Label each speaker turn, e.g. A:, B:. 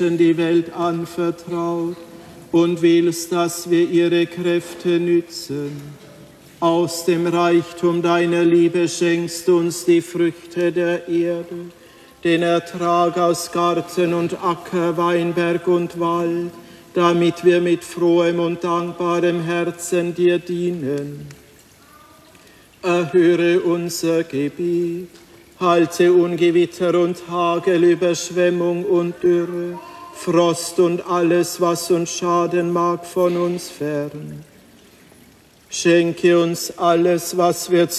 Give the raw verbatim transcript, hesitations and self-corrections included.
A: die Welt anvertraut und willst, dass wir ihre Kräfte nützen. Aus dem Reichtum deiner Liebe schenkst uns die Früchte der Erde, den Ertrag aus Garten und Acker, Weinberg und Wald, damit wir mit frohem und dankbarem Herzen dir dienen. Erhöre unser Gebet, halte Ungewitter und Hagel, Überschwemmung und Dürre, Frost und alles, was uns schaden mag, von uns fern. Schenke uns alles, was wir